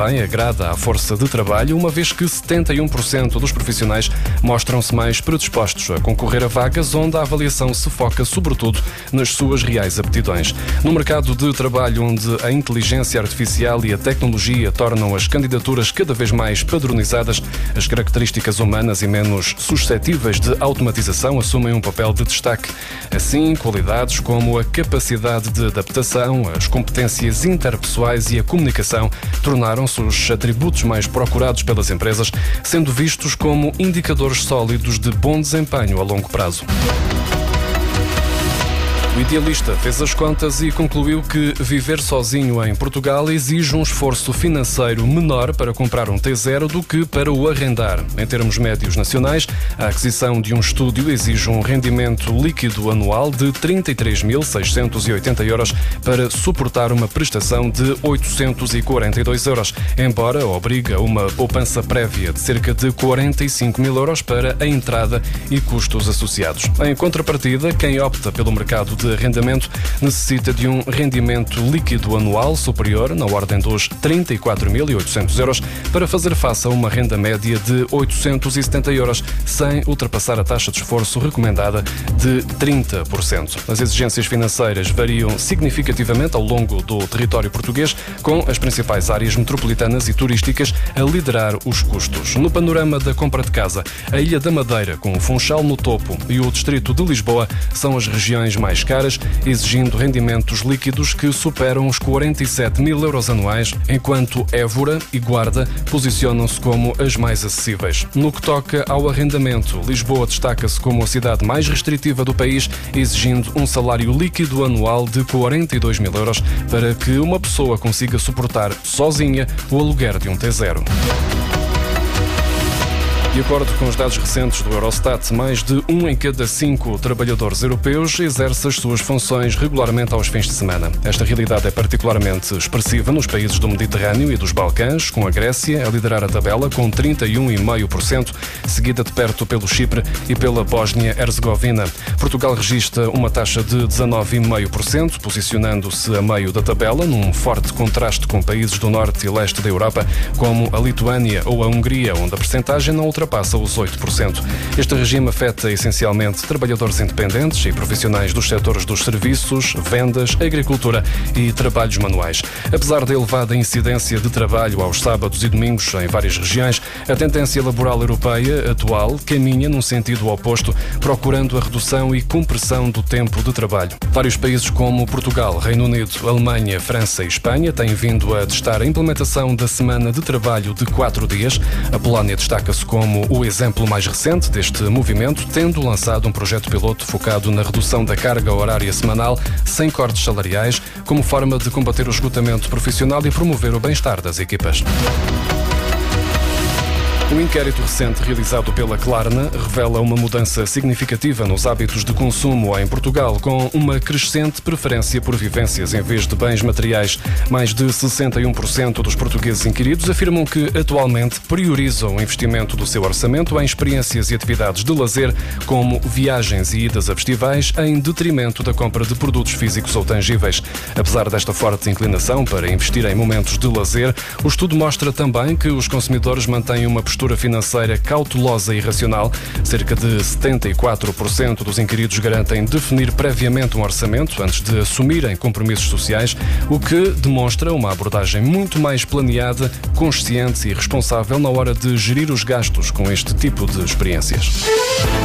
agrada à força de trabalho, uma vez que 71% dos profissionais mostram-se mais predispostos a concorrer a vagas onde a avaliação se foca sobretudo nas suas reais aptidões. No mercado de trabalho onde a inteligência artificial e a tecnologia tornam as candidaturas cada vez mais padronizadas, as características humanas e menos suscetíveis de automatização assumem um papel de destaque. Assim, qualidades como a capacidade de adaptação, as competências interpessoais e a comunicação tornaram-se os atributos mais procurados pelas empresas, sendo vistos como indicadores sólidos de bom desempenho a longo prazo. O Idealista fez as contas e concluiu que viver sozinho em Portugal exige um esforço financeiro menor para comprar um T0 do que para o arrendar. Em termos médios nacionais, a aquisição de um estúdio exige um rendimento líquido anual de 33.680 euros para suportar uma prestação de 842 euros, embora obrigue a uma poupança prévia de cerca de 45 mil euros para a entrada e custos associados. Em contrapartida, quem opta pelo mercado de arrendamento necessita de um rendimento líquido anual superior, na ordem dos 34.800 euros, para fazer face a uma renda média de 870 euros, sem ultrapassar a taxa de esforço recomendada de 30%. As exigências financeiras variam significativamente ao longo do território português, com as principais áreas metropolitanas e turísticas a liderar os custos. No panorama da compra de casa, a Ilha da Madeira, com o Funchal no topo, e o distrito de Lisboa são as regiões mais caras, exigindo rendimentos líquidos que superam os 47 mil euros anuais, enquanto Évora e Guarda posicionam-se como as mais acessíveis. No que toca ao arrendamento, Lisboa destaca-se como a cidade mais restritiva do país, exigindo um salário líquido anual de 42 mil euros para que uma pessoa consiga suportar sozinha o aluguer de um T0. De acordo com os dados recentes do Eurostat, mais de 1 em cada 5 trabalhadores europeus exerce as suas funções regularmente aos fins de semana. Esta realidade é particularmente expressiva nos países do Mediterrâneo e dos Balcãs, com a Grécia a liderar a tabela com 31,5%, seguida de perto pelo Chipre e pela Bósnia-Herzegovina. Portugal registra uma taxa de 19,5%, posicionando-se a meio da tabela, num forte contraste com países do norte e leste da Europa, como a Lituânia ou a Hungria, onde a percentagem não ultrapassa os 8%. Este regime afeta essencialmente trabalhadores independentes e profissionais dos setores dos serviços, vendas, agricultura e trabalhos manuais. Apesar da elevada incidência de trabalho aos sábados e domingos em várias regiões, a tendência laboral europeia atual caminha num sentido oposto, procurando a redução e compressão do tempo de trabalho. Vários países como Portugal, Reino Unido, Alemanha, França e Espanha têm vindo a testar a implementação da semana de trabalho de 4 dias. A Polónia destaca-se como o exemplo mais recente deste movimento, tendo lançado um projeto piloto focado na redução da carga horária semanal sem cortes salariais, como forma de combater o esgotamento profissional e promover o bem-estar das equipas. Um inquérito recente realizado pela Klarna revela uma mudança significativa nos hábitos de consumo em Portugal, com uma crescente preferência por vivências em vez de bens materiais. Mais de 61% dos portugueses inquiridos afirmam que atualmente priorizam o investimento do seu orçamento em experiências e atividades de lazer, como viagens e idas a festivais, em detrimento da compra de produtos físicos ou tangíveis. Apesar desta forte inclinação para investir em momentos de lazer, o estudo mostra também que os consumidores mantêm uma postura financeira cautelosa e racional. Cerca de 74% dos inquiridos garantem definir previamente um orçamento antes de assumirem compromissos sociais, o que demonstra uma abordagem muito mais planeada, consciente e responsável na hora de gerir os gastos com este tipo de experiências.